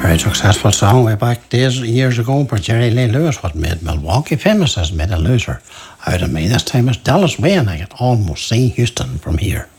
Very successful song way back years ago, but Jerry Lee Lewis, what made Milwaukee famous, has made a loser out of me. This time it's Dallas Wayne. I can almost see Houston from here.